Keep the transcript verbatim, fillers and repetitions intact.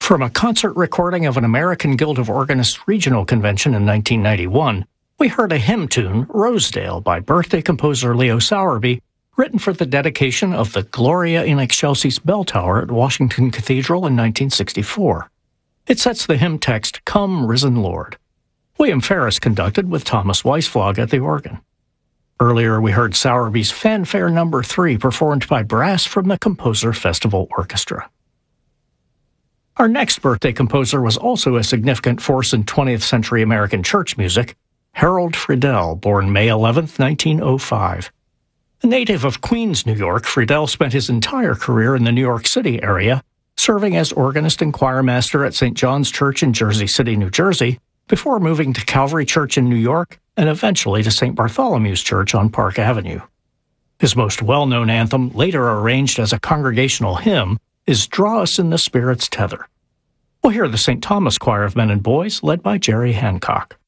From a concert recording of an American Guild of Organists regional convention in nineteen ninety-one, we heard a hymn tune, Rosedale, by birthday composer Leo Sowerby, written for the dedication of the Gloria in Excelsis bell tower at Washington Cathedral in nineteen sixty-four. It sets the hymn text, Come, Risen Lord. William Ferris conducted with Thomas Weisflog at the organ. Earlier, we heard Sowerby's Fanfare Number three performed by brass from the Composer Festival Orchestra. Our next birthday composer was also a significant force in twentieth century American church music, Harold Friedel, born May eleventh, nineteen oh five. A native of Queens, New York, Friedel spent his entire career in the New York City area, serving as organist and choirmaster at Saint John's Church in Jersey City, New Jersey, before moving to Calvary Church in New York and eventually to Saint Bartholomew's Church on Park Avenue. His most well-known anthem, later arranged as a congregational hymn, is Draw Us in the Spirit's Tether. We'll hear the Saint Thomas Choir of Men and Boys, led by Jerry Hancock.